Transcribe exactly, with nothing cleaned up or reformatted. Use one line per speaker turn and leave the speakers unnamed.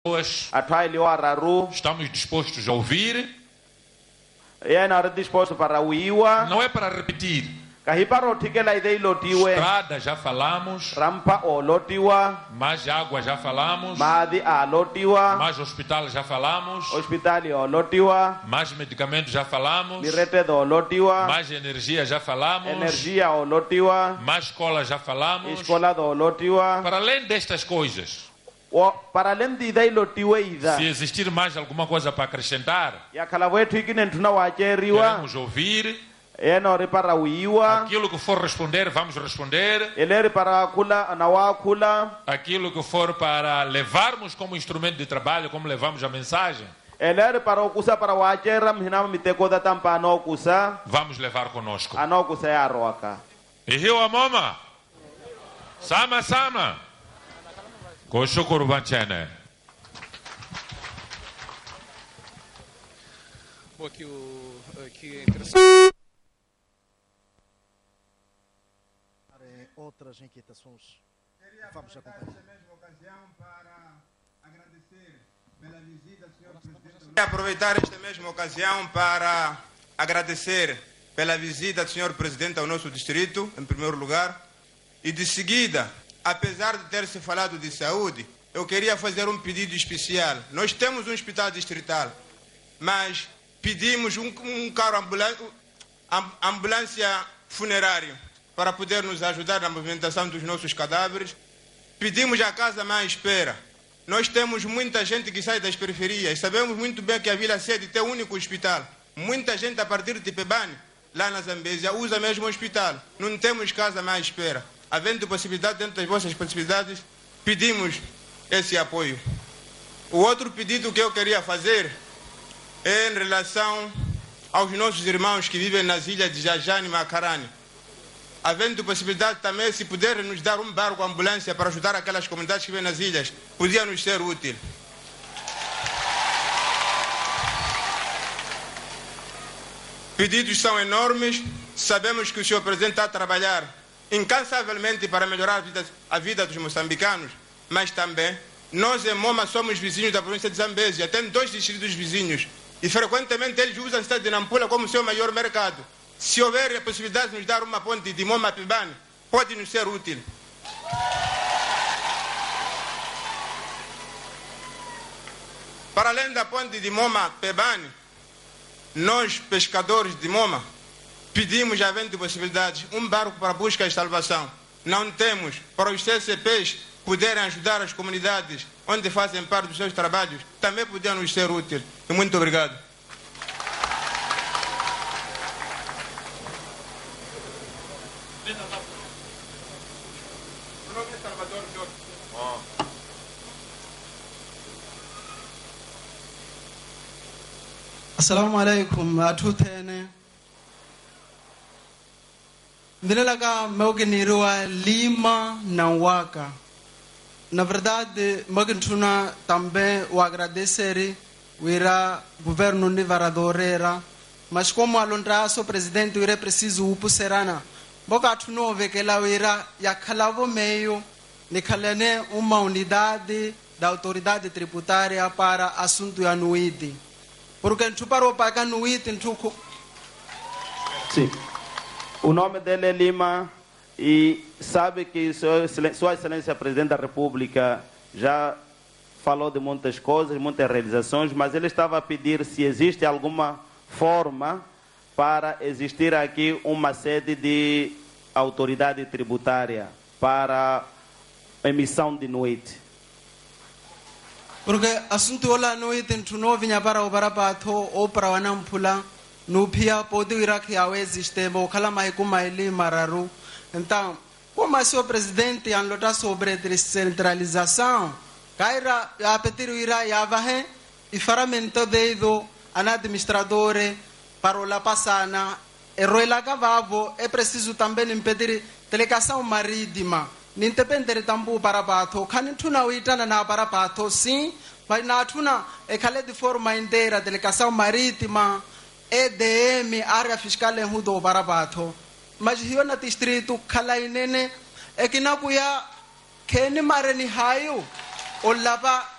Estamos dispostos a ouvir.
Não é para repetir.
Estrada já falamos. Mais água já falamos. Mais hospital já falamos. Mais medicamentos já falamos. Mais energia já falamos. Mais escola já falamos. Para além destas coisas,
para além de
se existir mais alguma coisa para acrescentar, queremos ouvir. Aquilo que for responder, vamos responder. Aquilo que for para levarmos como instrumento de trabalho, como levamos a mensagem, vamos levar conosco. E Rio Amoma, Sama Sama, Koshukuru Banchene.
Aqui o que interessante.
Outras inquietações. Vamos acompanhar.
Quero aproveitar esta mesma ocasião para agradecer pela visita do senhor Presidente ao nosso distrito, em primeiro lugar, e de seguida, apesar de ter se falado de saúde, eu queria fazer um pedido especial. Nós temos um hospital distrital, mas pedimos um, um carro ambulância, ambulância funerário para poder nos ajudar na movimentação dos nossos cadáveres. Pedimos a Casa Mãe Espera. Nós temos muita gente que sai das periferias. Sabemos muito bem que a Vila Sede tem um único hospital. Muita gente a partir de Pebane, lá na Zambésia, usa mesmo o hospital. Não temos Casa Mãe Espera. Havendo possibilidade, dentro das vossas possibilidades, pedimos esse apoio. O outro pedido que eu queria fazer é em relação aos nossos irmãos que vivem nas ilhas de Jajane e Macarani. Havendo possibilidade também, se puder nos dar um barco ambulância para ajudar aquelas comunidades que vivem nas ilhas, podia nos ser útil. Pedidos são enormes. Sabemos que o senhor Presidente está a trabalhar incansavelmente para melhorar a vida, a vida dos moçambicanos, mas também nós em Moma somos vizinhos da província de Zambésia, tem dois distritos vizinhos e frequentemente eles usam a cidade de Nampula como seu maior mercado. Se houver a possibilidade de nos dar uma ponte de Moma a Pebane, pode nos ser útil. Para além da ponte de Moma a Pebane, nós, pescadores de Moma, pedimos, havendo possibilidades, um barco para busca e salvação. Não temos. Para os C C Ps poderem ajudar as comunidades onde fazem parte dos seus trabalhos, também podiam nos ser útil. E muito obrigado.
Assalamu alaikum, atutene. Ndinelaga meugenirua Lima na Waka. Na verdade, magentuna também o agradecer o ira governo nivaradorera, mas como alondraço presidente o ira preciso upu serana. Boga tunove que lá o ira ya calavo meio nikalene uma unidade da autoridade tributária para assunto anuide. Porque tu parou para anuide tu.
Sim. O nome dele é Lima e sabe que Sua Excelência Presidente da República já falou de muitas coisas, muitas realizações, mas ele estava a pedir se existe alguma forma para existir aqui uma sede de autoridade tributária para emissão de noite.
Porque assunto lá noite tu não vinha para o barabato ou para o Nampula. No pia pode ir aqui ao sistema o calamai como ele mararu. Então, como é o presidente anlota sobre descentralização, caira a pedir irá e avarre e faramento dedo an administradore para o la passana e roela cavavo é preciso também impedir delegação marítima. Nintependere tambu para bato, canintuna uitana na para bato sim, mas na tuna e cale de forma inteira delegação marítima. E D M, área fiscal em Rudo Barabato. Mas rio na distrito, Kalainene, é que na buia, que ni mareni haio, o lava